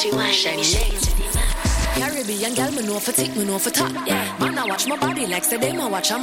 she whine, let me shake it. Caribbean girl, me know for tick, me know for top. Yeah, man, I watch my body like say they ma watch a